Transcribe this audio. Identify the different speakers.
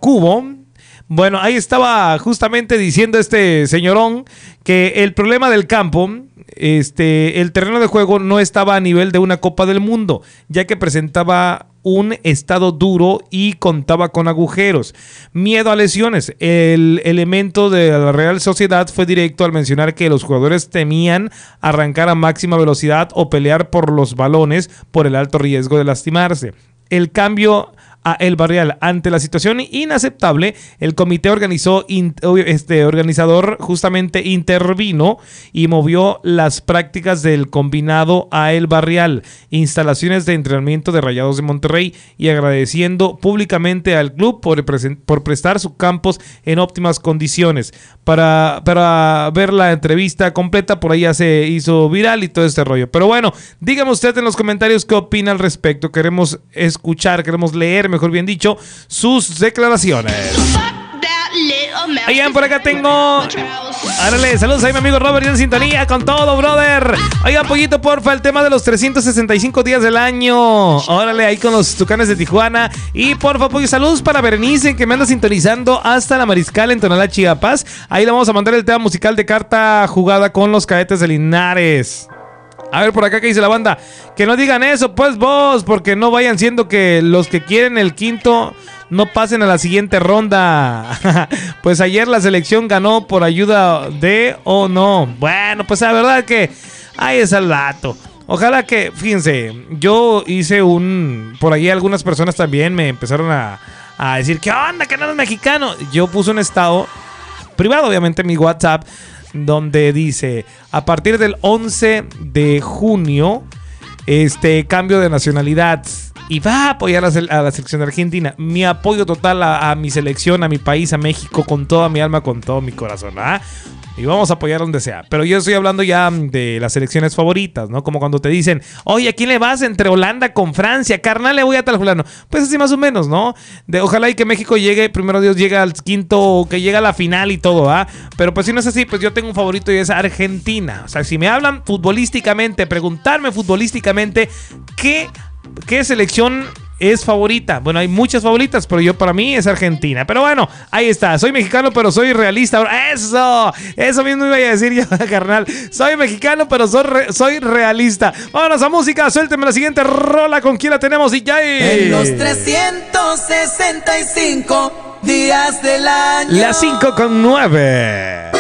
Speaker 1: Cubo. Bueno, ahí estaba justamente diciendo este señorón que el problema del campo, el terreno de juego no estaba a nivel de una Copa del Mundo, ya que presentaba un estado duro y contaba con agujeros. Miedo a lesiones. El elemento de la Real Sociedad fue directo al mencionar que los jugadores temían arrancar a máxima velocidad o pelear por los balones por el alto riesgo de lastimarse. El cambio a El Barrial. Ante la situación inaceptable, el comité organizador justamente intervino y movió las prácticas del combinado a El Barrial, instalaciones de entrenamiento de Rayados de Monterrey, y agradeciendo públicamente al club por prestar sus campos en óptimas condiciones. Para ver la entrevista completa, por ahí ya se hizo viral y todo este rollo. Pero bueno, dígame usted en los comentarios qué opina al respecto. Queremos escuchar, queremos leer, mejor bien dicho, sus declaraciones. Oigan, por acá tengo... Árale, saludos a mi amigo Robert en sintonía con todo, brother. Oigan, pollito, porfa, el tema de los 365 días del año. Órale, ahí con los Tucanes de Tijuana. Y porfa, pollo, saludos para Berenice, que me anda sintonizando hasta la Mariscal en Tonalá, Chiapas. Ahí le vamos a mandar el tema musical de Carta Jugada con los Cadetes de Linares. A ver, por acá, ¿qué dice la banda? Que no digan eso, pues vos, porque no vayan siendo que los que quieren el quinto no pasen a la siguiente ronda. Pues ayer la selección ganó por ayuda de o no. Bueno, pues la verdad que ahí es el dato. Ojalá que, fíjense, yo hice por ahí algunas personas también me empezaron a decir, ¿qué onda, que no eres mexicano? Yo puse un estado privado, obviamente, en mi WhatsApp, donde dice, a partir del 11 de junio, cambio de nacionalidad y va a apoyar a la selección de Argentina. Mi apoyo total a mi selección, a mi país, a México, con toda mi alma, con todo mi corazón, ¿ah? Y vamos a apoyar donde sea. Pero yo estoy hablando ya de las selecciones favoritas, ¿no? Como cuando te dicen, oye, ¿a quién le vas entre Holanda con Francia? Carnal, le voy a tal fulano. Pues así más o menos, ¿no? Ojalá y que México llegue, primero Dios, llegue al quinto, que llegue a la final y todo, ¿ah? Pero pues si no es así, pues yo tengo un favorito y es Argentina. O sea, si me hablan futbolísticamente, preguntarme futbolísticamente, ¿qué selección es favorita? Bueno, hay muchas favoritas, pero para mí es Argentina. Pero bueno, ahí está. Soy mexicano, pero soy realista. Eso mismo iba a decir yo, carnal. Soy mexicano, pero soy realista. Vámonos a música. Suélteme la siguiente rola. ¿Con quién la tenemos? Y ya.
Speaker 2: En los 365 días del año.
Speaker 1: Las 5:09.